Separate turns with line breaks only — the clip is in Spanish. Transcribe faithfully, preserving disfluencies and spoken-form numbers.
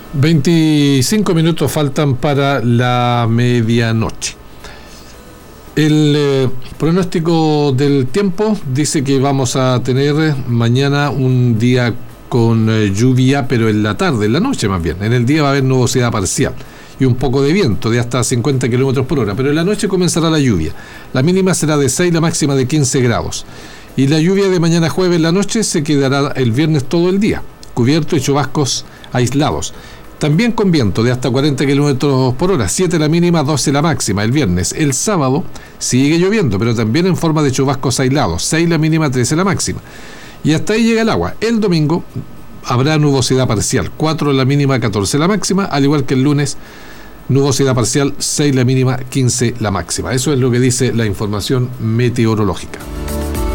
veinticinco minutos faltan para la medianoche. El eh, pronóstico del tiempo dice que vamos a tener mañana un día con eh, lluvia, pero en la tarde, en la noche más bien. En el día va a haber nubosidad parcial y un poco de viento de hasta cincuenta kilómetros por hora, pero en la noche comenzará la lluvia. La mínima será de seis, la máxima de quince grados. Y la lluvia de mañana jueves en la noche se quedará el viernes todo el día, cubierto y chubascos aislados. También con viento de hasta cuarenta kilómetros por hora, siete la mínima, doce la máxima el viernes. El sábado sigue lloviendo, pero también en forma de chubascos aislados, seis la mínima, trece la máxima. Y hasta ahí llega el agua. El domingo habrá nubosidad parcial, cuatro la mínima, catorce la máxima, al igual que el lunes, nubosidad parcial, seis la mínima, quince la máxima. Eso es lo que dice la información meteorológica.